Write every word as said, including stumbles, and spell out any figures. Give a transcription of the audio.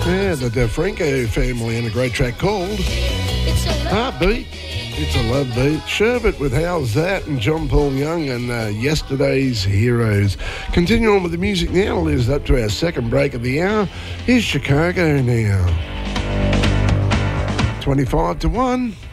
Yeah, the DeFranco family and a great track called Heartbeat. It's a love beat. Sherbet with How's That and John Paul Young and uh, Yesterday's Heroes. Continuing on with the music now, lives up to our second break of the hour. Here's Chicago now. twenty-five to one.